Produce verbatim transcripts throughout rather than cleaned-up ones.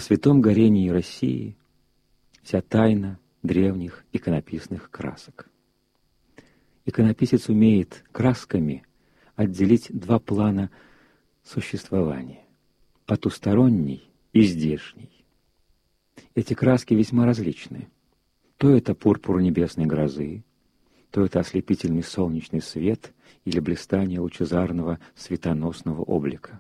святом горении России вся тайна древних иконописных красок. Иконописец умеет красками отделить два плана существования — потусторонний и здешний. Эти краски весьма различны. То это пурпур небесной грозы, то это ослепительный солнечный свет или блистание лучезарного светоносного облика.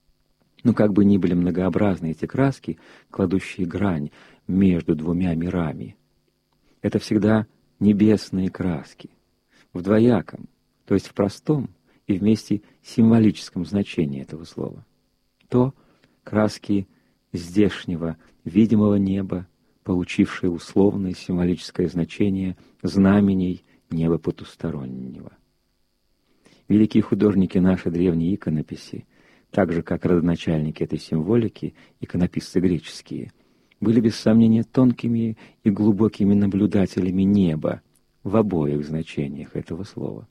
Но как бы ни были многообразны эти краски, кладущие грань между двумя мирами, это всегда небесные краски, в двояком, то есть в простом и вместе символическом значении этого слова. То краски здешнего, видимого неба, получившие условное символическое значение знамений неба потустороннего. Великие художники нашей древней иконописи, так же как родоначальники этой символики, иконописцы греческие, были без сомнения тонкими и глубокими наблюдателями неба в обоих значениях этого слова.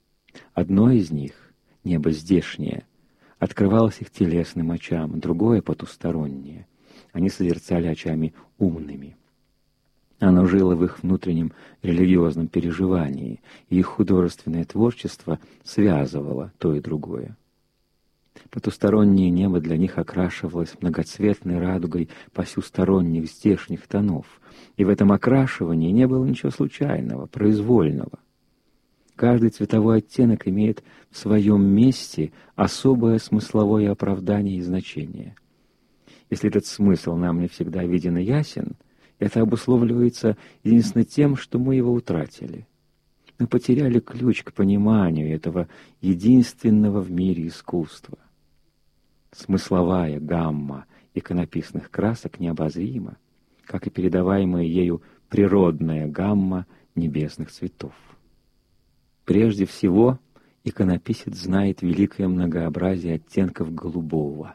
Одно из них, небо здешнее, открывалось их телесным очам, другое — потустороннее. Они созерцали очами умными. Оно жило в их внутреннем религиозном переживании, и их художественное творчество связывало то и другое. Потустороннее небо для них окрашивалось многоцветной радугой посюсторонних здешних тонов, и в этом окрашивании не было ничего случайного, произвольного. Каждый цветовой оттенок имеет в своем месте особое смысловое оправдание и значение. Если этот смысл нам не всегда виден и ясен, это обусловливается единственно тем, что мы его утратили. Мы потеряли ключ к пониманию этого единственного в мире искусства. Смысловая гамма иконописных красок необозрима, как и передаваемая ею природная гамма небесных цветов. Прежде всего, иконописец знает великое многообразие оттенков голубого,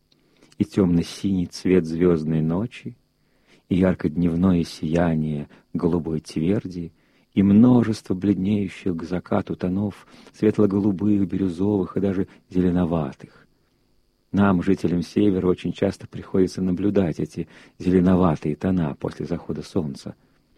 и темно-синий цвет звездной ночи, и ярко-дневное сияние голубой тверди, и множество бледнеющих к закату тонов, светло-голубых, бирюзовых и даже зеленоватых. Нам, жителям Севера, очень часто приходится наблюдать эти зеленоватые тона после захода солнца.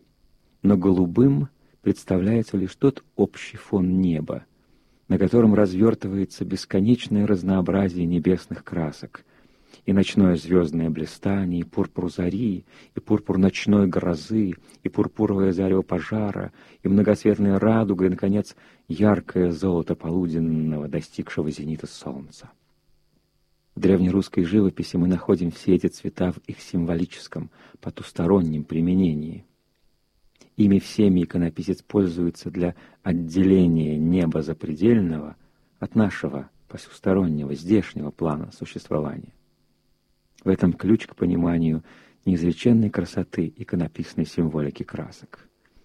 Но голубым представляется лишь тот общий фон неба, на котором развертывается бесконечное разнообразие небесных красок, и ночное звездное блистание, и пурпур зари, и пурпур ночной грозы, и пурпуровое зарево пожара, и многоцветная радуга, и, наконец, яркое золото полуденного, достигшего зенита солнца. В древнерусской живописи мы находим все эти цвета в их символическом, потустороннем применении. Ими всеми иконописец пользуется для отделения неба запредельного от нашего посюстороннего, здешнего плана существования. В этом ключ к пониманию неизреченной красоты иконописной символики красок.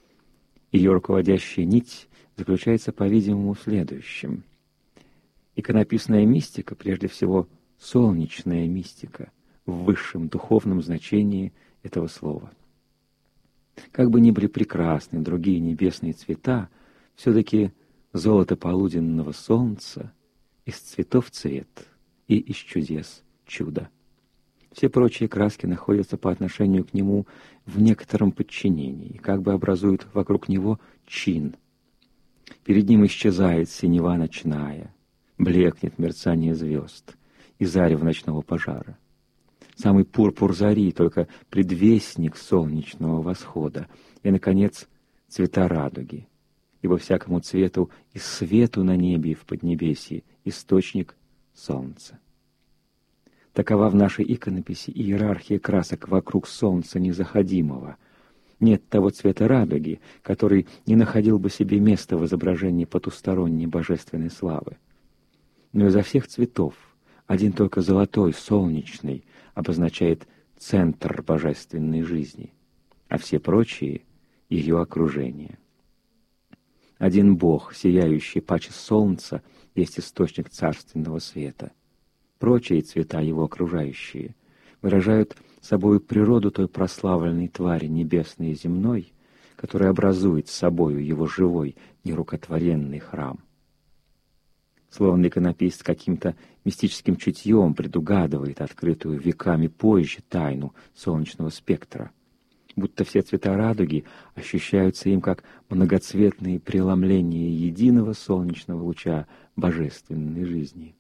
Ее руководящая нить заключается, по-видимому, в следующем. Иконописная мистика, прежде всего, солнечная мистика в высшем духовном значении этого слова. Как бы ни были прекрасны другие небесные цвета, все-таки золото полуденного солнца из цветов цвет и из чудес чудо. Все прочие краски находятся по отношению к нему в некотором подчинении и как бы образуют вокруг него чин. Перед ним исчезает синева ночная, блекнет мерцание звезд и зарево ночного пожара. Самый пурпур зари — только предвестник солнечного восхода, и, наконец, цвета радуги, ибо всякому цвету и свету на небе и в поднебесье источник солнца. Такова в нашей иконописи иерархия красок вокруг солнца незаходимого. Нет того цвета радуги, который не находил бы себе места в изображении потусторонней божественной славы. Но изо всех цветов один только золотой, солнечный, обозначает центр божественной жизни, а все прочие — ее окружение. Один Бог, сияющий паче солнца, есть источник царственного света. Прочие цвета, его окружающие, выражают собою природу той прославленной твари небесной и земной, которая образует собою его живой, нерукотворенный храм. словно иконописец каким-то мистическим чутьем предугадывает открытую веками позже тайну солнечного спектра, будто все цвета радуги ощущаются им как многоцветные преломления единого солнечного луча божественной жизни.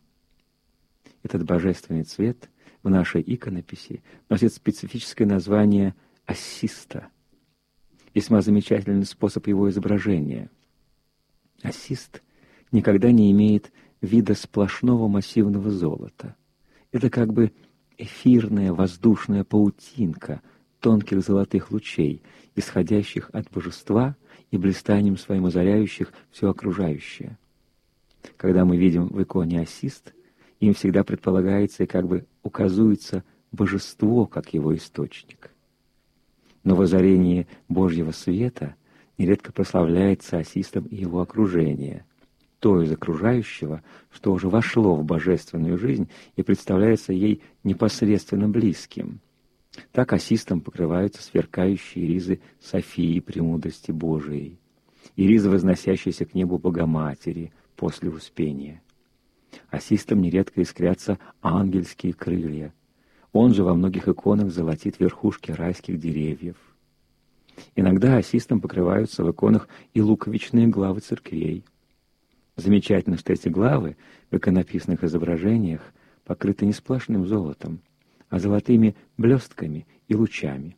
Этот божественный цвет в нашей иконописи носит специфическое название ассиста, весьма замечательный способ его изображения. Ассист никогда не имеет вида сплошного массивного золота. Это как бы эфирная воздушная паутинка тонких золотых лучей, исходящих от божества и блистанием своим озаряющих все окружающее. Когда мы видим в иконе ассист, им всегда предполагается и как бы указывается божество как его источник. Но в озарении Божьего света нередко прославляется ассистом и его окружение, то из окружающего, что уже вошло в божественную жизнь и представляется ей непосредственно близким. Так ассистом покрываются сверкающие ризы Софии премудрости Божией и ризы, возносящиеся к небу Богоматери после Успения. Ассистом нередко искрятся ангельские крылья. Он же во многих иконах золотит верхушки райских деревьев. Иногда ассистом покрываются в иконах и луковичные главы церквей. Замечательно, что эти главы в иконописных изображениях покрыты не сплошным золотом, а золотыми блестками и лучами.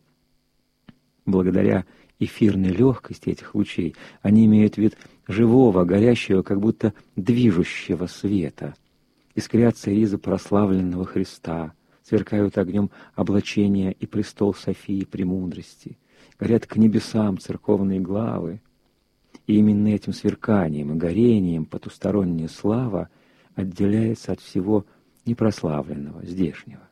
Благодаря эфирной легкости этих лучей они имеют вид живого, горящего, как будто движущего света. Искрятся ризы прославленного Христа, сверкают огнем облачения и престол Софии премудрости, горят к небесам церковные главы. И именно этим сверканием и горением потусторонняя слава отделяется от всего непрославленного, здешнего.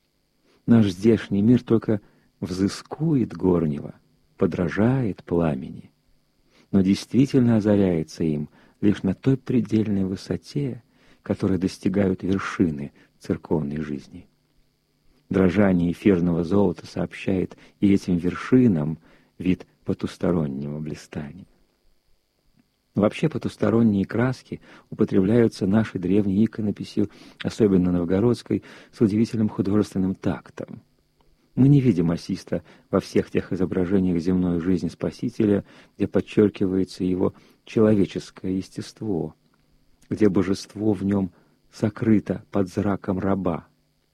Наш здешний мир только взыскует горнего, подражает пламени, но действительно озаряется им лишь на той предельной высоте, которой достигают вершины церковной жизни. Дрожание эфирного золота сообщает и этим вершинам вид потустороннего блистания. Вообще потусторонние краски употребляются нашей древней иконописью, особенно новгородской, с удивительным художественным тактом. Мы не видим ассиста во всех тех изображениях земной жизни Спасителя, где подчеркивается его человеческое естество, где божество в нем сокрыто под зраком раба.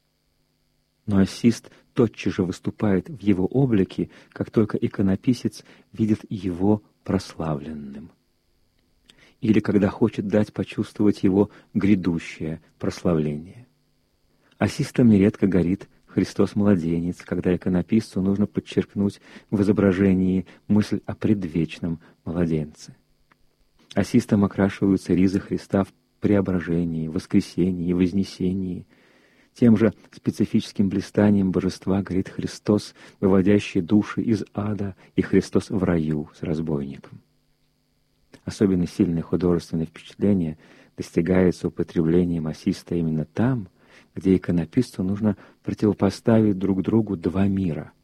Но ассист тотчас же выступает в его облике, как только иконописец видит его прославленным. Или когда хочет дать почувствовать его грядущее прославление. Ассистом нередко горит Христос-младенец, когда иконописцу нужно подчеркнуть в изображении мысль о предвечном младенце. Ассистом окрашиваются ризы Христа в преображении, воскресении и вознесении. Тем же специфическим блистанием божества горит Христос, выводящий души из ада, и Христос в раю с разбойником. Особенно сильное художественное впечатление достигается употреблением ассиста именно там, где иконописцу нужно противопоставить друг другу два мира,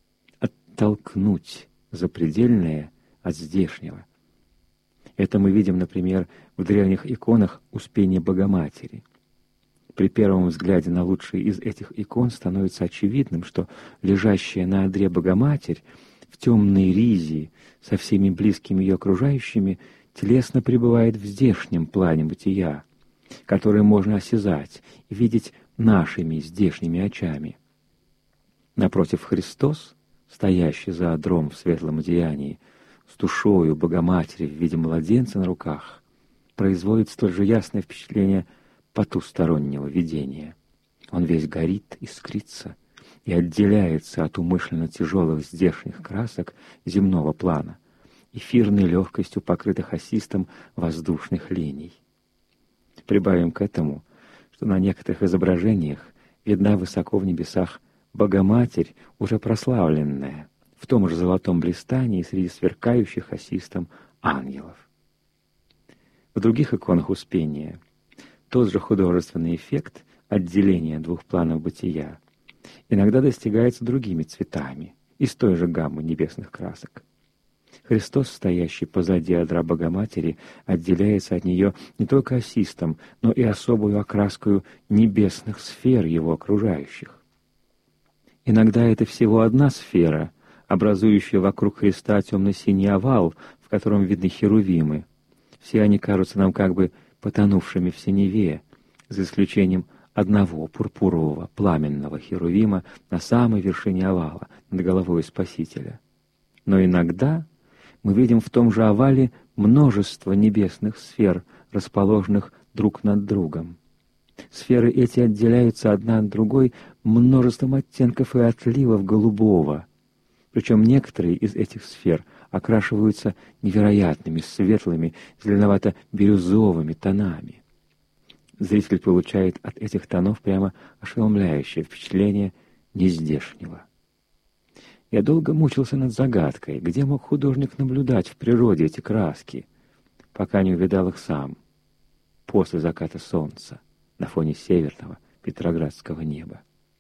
оттолкнуть запредельное от здешнего. Это мы видим, например, в древних иконах Успения Богоматери. При первом взгляде на лучшие из этих икон становится очевидным, что лежащая на одре Богоматерь в темной ризе со всеми близкими ее окружающими телесно пребывает в здешнем плане бытия, который можно осязать и видеть нашими здешними очами. Напротив, Христос, стоящий за одром в светлом одеянии, с душою Богоматери в виде младенца на руках, производит столь же ясное впечатление потустороннего видения. Он весь горит, искрится и отделяется от умышленно тяжелых здешних красок земного плана, эфирной легкостью покрытых ассистом воздушных линий. Прибавим к этому, что на некоторых изображениях видна высоко в небесах Богоматерь, уже прославленная, в том же золотом блистании среди сверкающих ассистом ангелов. В других иконах Успения тот же художественный эффект отделения двух планов бытия иногда достигается другими цветами из той же гаммы небесных красок. Христос, стоящий позади одра Богоматери, отделяется от нее не только осистом, но и особую окраскою небесных сфер его окружающих. Иногда это всего одна сфера, образующая вокруг Христа темно-синий овал, в котором видны херувимы. Все они кажутся нам как бы потонувшими в синеве, за исключением одного пурпурового пламенного херувима на самой вершине овала, над головой Спасителя. Но иногда мы видим в том же овале множество небесных сфер, расположенных друг над другом. Сферы эти отделяются одна от другой множеством оттенков и отливов голубого. Причем некоторые из этих сфер окрашиваются невероятными светлыми, зеленовато-бирюзовыми тонами. Зритель получает от этих тонов прямо ошеломляющее впечатление нездешнего. Я долго мучился над загадкой, где мог художник наблюдать в природе эти краски, пока не увидал их сам, после заката солнца, на фоне северного петроградского неба.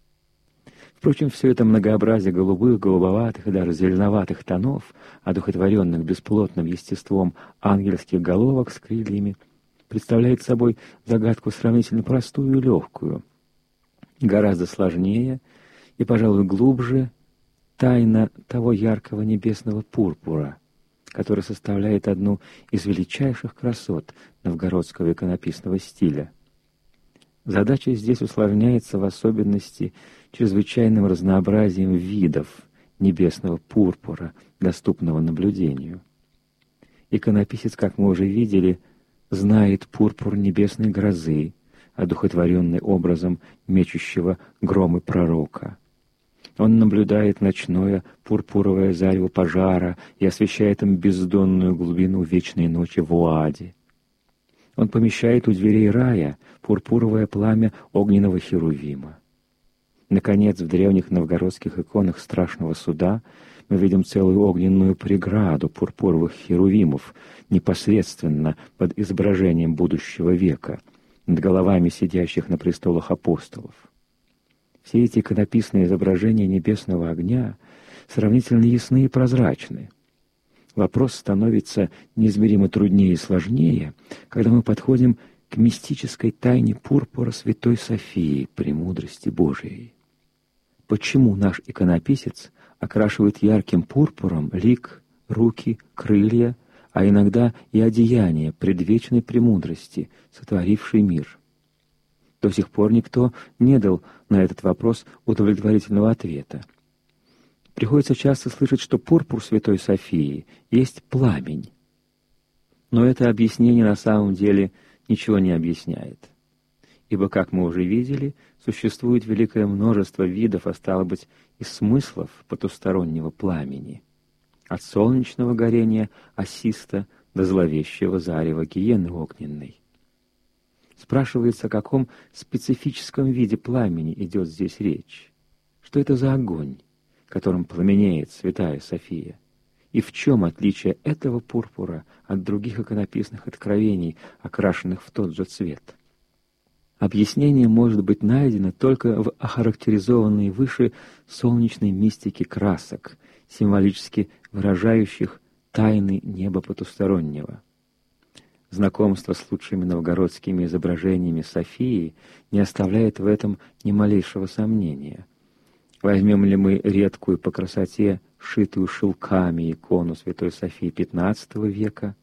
Впрочем, все это многообразие голубых, голубоватых и даже зеленоватых тонов, одухотворенных бесплотным естеством ангельских головок с крыльями, представляет собой загадку сравнительно простую и легкую. Гораздо сложнее и, пожалуй, глубже тайна того яркого небесного пурпура, который составляет одну из величайших красот новгородского иконописного стиля. Задача здесь усложняется в особенности чрезвычайным разнообразием видов небесного пурпура, доступного наблюдению. Иконописец, как мы уже видели, знает пурпур небесной грозы, одухотворенный образом мечущего громы пророка. Он наблюдает ночное пурпуровое зарево пожара и освещает им бездонную глубину вечной ночи в Уаде. Он помещает у дверей рая пурпуровое пламя огненного херувима. Наконец, в древних новгородских иконах страшного суда мы видим целую огненную преграду пурпуровых херувимов непосредственно под изображением будущего века, над головами сидящих на престолах апостолов. Все эти иконописные изображения небесного огня сравнительно ясны и прозрачны. Вопрос становится неизмеримо труднее и сложнее, когда мы подходим к мистической тайне пурпура Святой Софии, премудрости Божией. Почему наш иконописец окрашивает ярким пурпуром лик, руки, крылья, а иногда и одеяние предвечной премудрости, сотворившей мир? До сих пор никто не дал на этот вопрос удовлетворительного ответа. Приходится часто слышать, что пурпур Святой Софии есть пламень. Но это объяснение на самом деле ничего не объясняет. Ибо, как мы уже видели, существует великое множество видов, а стало быть, и смыслов потустороннего пламени. От солнечного горения осиста до зловещего зарева гиены огненной. Спрашивается, о каком специфическом виде пламени идет здесь речь. Что это за огонь, которым пламенеет Святая София? И в чем отличие этого пурпура от других иконописных откровений, окрашенных в тот же цвет? Объяснение может быть найдено только в охарактеризованной выше солнечной мистике красок, символически выражающих тайны неба потустороннего. Знакомство с лучшими новгородскими изображениями Софии не оставляет в этом ни малейшего сомнения. Возьмем ли мы редкую по красоте, шитую шелками икону Святой Софии пятнадцатого века,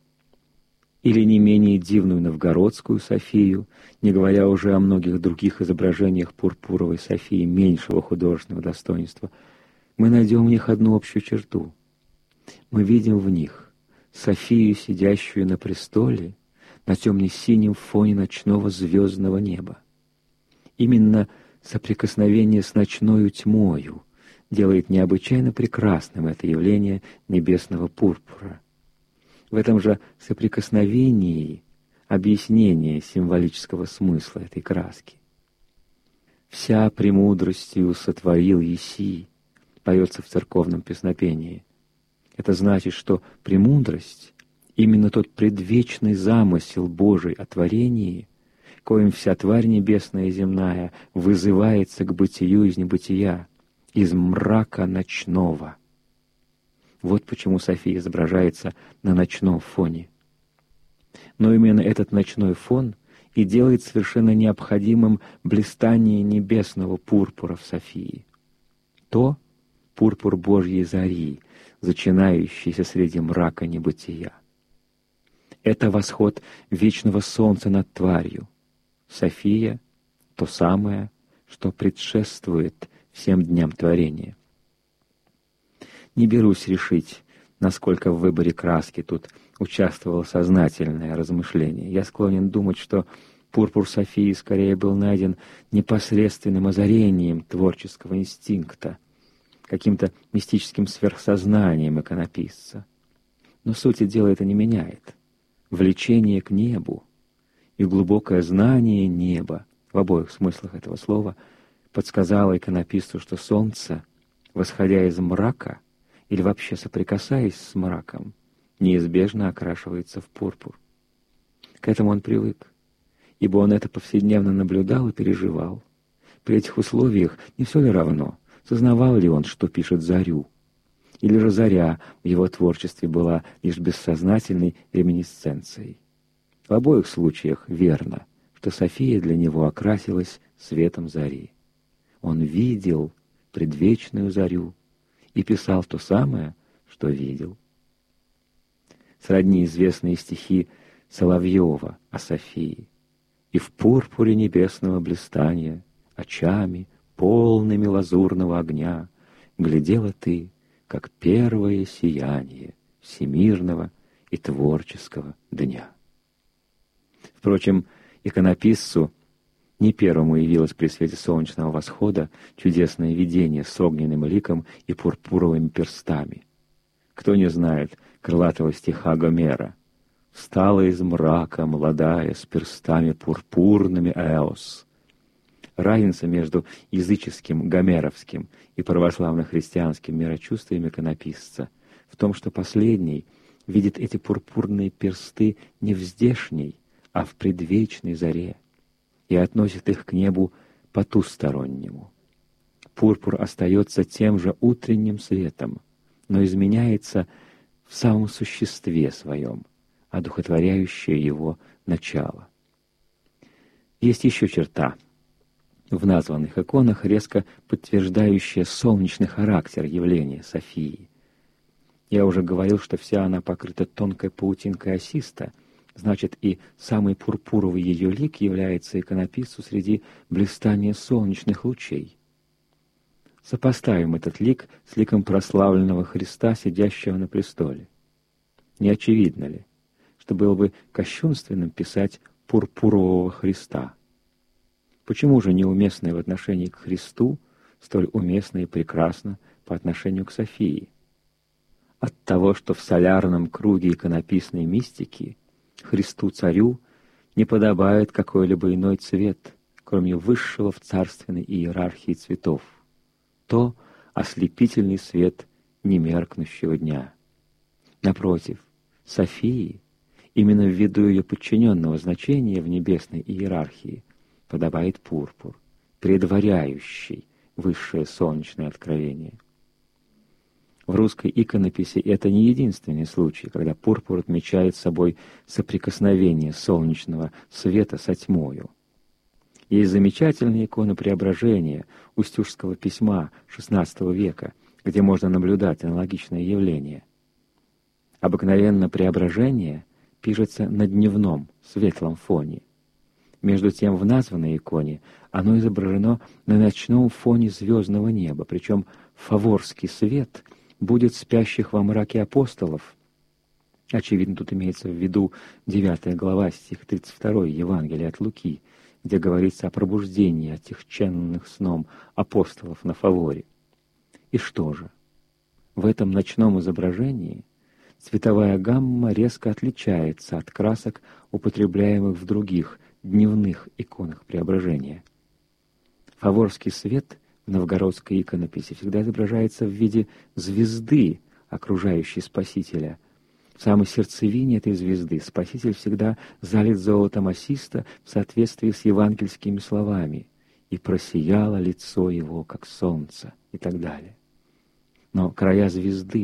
или не менее дивную новгородскую Софию, не говоря уже о многих других изображениях пурпуровой Софии меньшего художественного достоинства, мы найдем в них одну общую черту. Мы видим в них Софию, сидящую на престоле, на темно-синем фоне ночного звездного неба. Именно соприкосновение с ночною тьмою делает необычайно прекрасным это явление небесного пурпура. В этом же соприкосновении объяснение символического смысла этой краски. «Вся премудростью сотворил еси», поется в церковном песнопении. Это значит, что премудрость — именно тот предвечный замысел Божий о творении, коим вся тварь небесная и земная вызывается к бытию из небытия, из мрака ночного. Вот почему София изображается на ночном фоне. Но именно этот ночной фон и делает совершенно необходимым блистание небесного пурпура в Софии. То пурпур Божьей зари, зачинающийся среди мрака небытия. Это восход вечного солнца над тварью. София — то самое, что предшествует всем дням творения. Не берусь решить, насколько в выборе краски тут участвовало сознательное размышление. Я склонен думать, что пурпур Софии скорее был найден непосредственным озарением творческого инстинкта, каким-то мистическим сверхсознанием иконописца. Но сути дела это не меняет. Влечение к небу и глубокое знание неба в обоих смыслах этого слова подсказало иконописцу, что солнце, восходя из мрака или вообще соприкасаясь с мраком, неизбежно окрашивается в пурпур. К этому он привык, ибо он это повседневно наблюдал и переживал. При этих условиях не все ли равно, сознавал ли он, что пишет зарю, или же заря в его творчестве была лишь бессознательной реминисценцией. В обоих случаях верно, что София для него окрасилась светом зари. Он видел предвечную зарю и писал то самое, что видел. Сродни известные стихи Соловьева о Софии. «И в пурпуре небесного блистания, очами, полными лазурного огня, глядела ты, как первое сияние всемирного и творческого дня». Впрочем, иконописцу не первому явилось при свете солнечного восхода чудесное видение с огненным ликом и пурпуровыми перстами. Кто не знает крылатого стиха Гомера: «Встала из мрака молодая с перстами пурпурными Эос». Разница между языческим, гомеровским и православно-христианским мирочувствием иконописца в том, что последний видит эти пурпурные персты не в здешней, а в предвечной заре, и относит их к небу потустороннему. Пурпур остается тем же утренним светом, но изменяется в самом существе своем, одухотворяющее его начало. Есть еще черта в названных иконах, резко подтверждающая солнечный характер явления Софии. Я уже говорил, что вся она покрыта тонкой паутинкой осиста, значит, и самый пурпуровый ее лик является иконописцу среди блистания солнечных лучей. Сопоставим этот лик с ликом прославленного Христа, сидящего на престоле. Не очевидно ли, что было бы кощунственным писать пурпурового Христа? Почему же неуместное в отношении к Христу столь уместно и прекрасно по отношению к Софии? От того, что в солярном круге иконописной мистики Христу-царю не подобает какой-либо иной цвет, кроме высшего в царственной иерархии цветов, то ослепительный свет немеркнущего дня. Напротив, Софии, именно ввиду ее подчиненного значения в небесной иерархии, подобает пурпур, предваряющий высшее солнечное откровение. В русской иконописи это не единственный случай, когда пурпур отмечает собой соприкосновение солнечного света со тьмою. Есть замечательная икона Преображения Устюжского письма шестнадцатого века, где можно наблюдать аналогичное явление. Обыкновенно Преображение пишется на дневном, светлом фоне. Между тем в названной иконе оно изображено на ночном фоне звездного неба, причем фаворский свет будет спящих во мраке апостолов. Очевидно, тут имеется в виду девятая глава, стих тридцать второй Евангелия от Луки, где говорится о пробуждении отягченных сном апостолов на фаворе. И что же? В этом ночном изображении цветовая гамма резко отличается от красок, употребляемых в других дневных иконах Преображения. Фаворский свет в новгородской иконописи всегда изображается в виде звезды, окружающей Спасителя. В самой сердцевине этой звезды Спаситель всегда залит золотом осиста в соответствии с евангельскими словами: «И просияло лицо его, как солнце», и так далее. Но края звезды,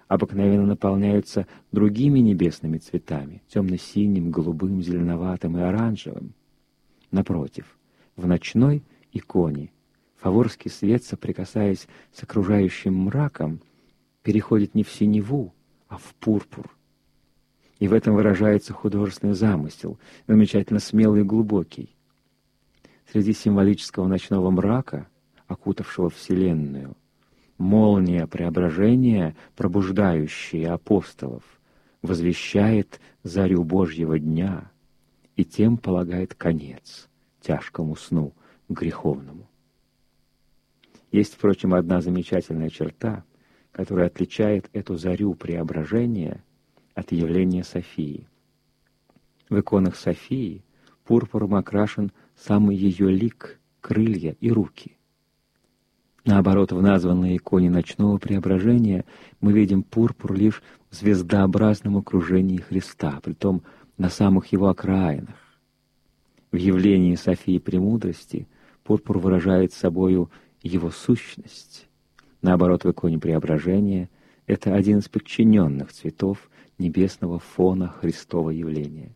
обыкновенно наполняются другими небесными цветами — темно-синим, голубым, зеленоватым и оранжевым. Напротив, в ночной иконе фаворский свет, соприкасаясь с окружающим мраком, переходит не в синеву, а в пурпур. И в этом выражается художественный замысел, замечательно смелый и глубокий. Среди символического ночного мрака, окутавшего Вселенную, молния преображения, пробуждающая апостолов, возвещает зарю Божьего дня и тем полагает конец тяжкому сну греховному. Есть, впрочем, одна замечательная черта, которая отличает эту зарю преображения от явления Софии. В иконах Софии пурпуром окрашен самый ее лик, крылья и руки. Наоборот, в названной иконе ночного преображения мы видим пурпур лишь в звездообразном окружении Христа, притом на самых его окраинах. В явлении Софии Премудрости пурпур выражает собою его сущность. Наоборот, в иконе преображения это один из подчиненных цветов небесного фона Христова явления.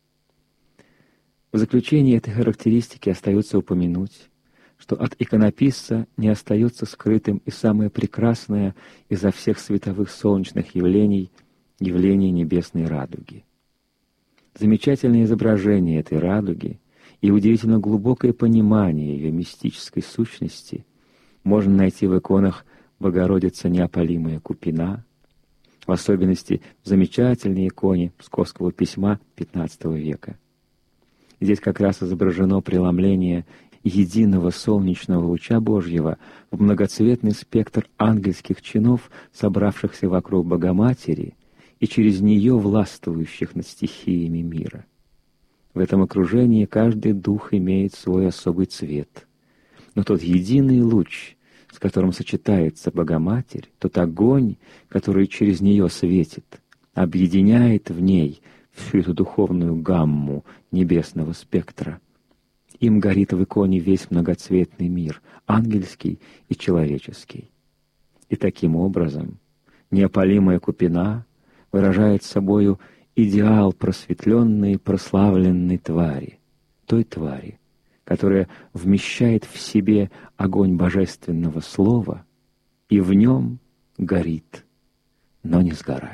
В заключение этой характеристики остается упомянуть, что от иконописца не остается скрытым и самое прекрасное изо всех световых солнечных явлений — явление небесной радуги. Замечательное изображение этой радуги и удивительно глубокое понимание ее мистической сущности можно найти в иконах Богородица Неопалимая Купина, в особенности в замечательной иконе Псковского письма пятнадцатого века. Здесь как раз изображено преломление единого солнечного луча Божьего в многоцветный спектр ангельских чинов, собравшихся вокруг Богоматери и через нее властвующих над стихиями мира. В этом окружении каждый дух имеет свой особый цвет, но тот единый луч, с которым сочетается Богоматерь, тот огонь, который через нее светит, объединяет в ней всю эту духовную гамму небесного спектра. Им горит в иконе весь многоцветный мир, ангельский и человеческий. И таким образом неопалимая Купина выражает собою идеал просветленной, прославленной твари, той твари, которая вмещает в себе огонь божественного слова и в нем горит, но не сгорает.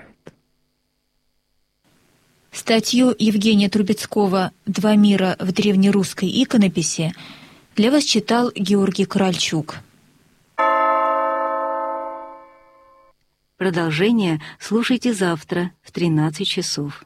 Статью Евгения Трубецкого «Два мира в древнерусской иконописи» для вас читал Георгий Корольчук. Продолжение слушайте завтра в тринадцать часов.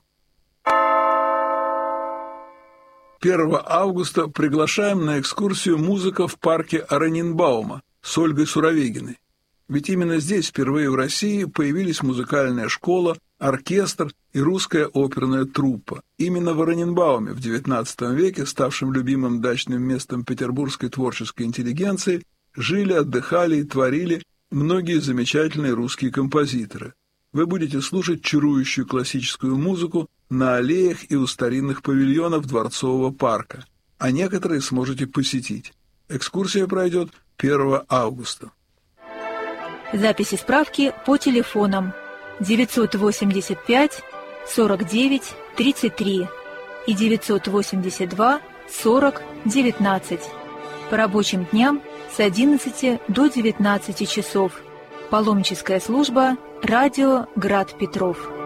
первого августа приглашаем на экскурсию «Музыка в парке Ораненбаума» с Ольгой Суровегиной. Ведь именно здесь впервые в России появились музыкальная школа, оркестр и русская оперная труппа. Именно в Ораненбауме в девятнадцатом веке, ставшем любимым дачным местом петербургской творческой интеллигенции, жили, отдыхали и творили многие замечательные русские композиторы. Вы будете слушать чарующую классическую музыку на аллеях и у старинных павильонов Дворцового парка, а некоторые сможете посетить. Экскурсия пройдет первого августа. Записи справки по телефонам девятьсот восемьдесят пять сорок девять тридцать три и девятьсот восемьдесят два сорок девятнадцать. По рабочим дням с одиннадцати до девятнадцати часов. Паломническая служба «Радио Град Петров».